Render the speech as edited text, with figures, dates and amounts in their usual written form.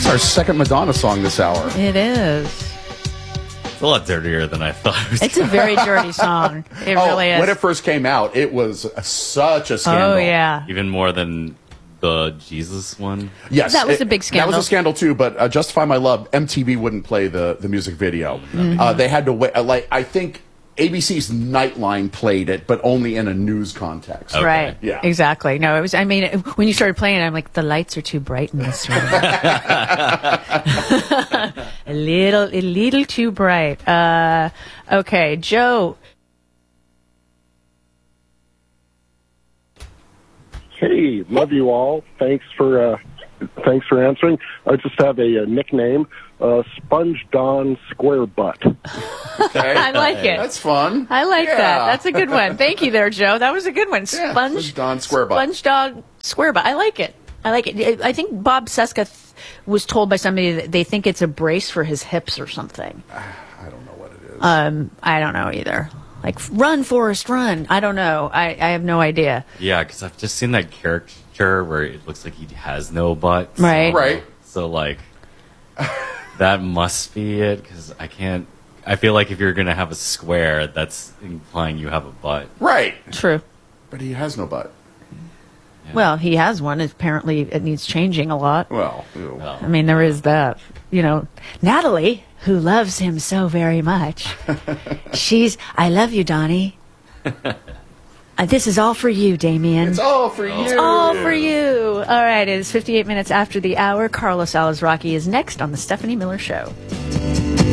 our second Madonna song this hour. It is. It's a lot dirtier than I thought it was. It's a very dirty song. It really is. When it first came out, it was such a scandal. Oh, yeah. Even more than the Jesus one. Yes. That was a big scandal. That was a scandal, too, but Justify My Love, MTV wouldn't play the music video. They had to wait. I think ABC's Nightline played it, but only in a news context. Okay. Right. Yeah. Exactly. No, it was, I mean, when you started playing it, I'm like, the lights are too bright in this room. a little too bright. Okay, Joe. Hey, love you all. Thanks for answering. I just have a nickname, Sponge Don Square Butt. Okay. I like it. That's fun. I like Yeah. that. That's a good one. Thank you there, Joe. That was a good one. Yeah, Sponge Don Square Butt. Sponge Don Square Butt. I like it. I think Bob Seska was told by somebody that they think it's a brace for his hips or something. I don't know what it is. I don't know either. Like, run, Forrest, run. I don't know. I have no idea. Yeah, because I've just seen that caricature where it looks like he has no butt. Right. Right. So, like, that must be it, because I feel like if you're going to have a square, that's implying you have a butt. Right. True. But he has no butt. Yeah. Well, he has one. Apparently, it needs changing a lot. Well, ew. Well, I mean, there is that. You know, Natalie, who loves him so very much, I love you, Donnie. This is all for you, Damien. It's all for you. It's all for you. All right, it is 58 minutes after the hour. Carlos Alazraki is next on The Stephanie Miller Show.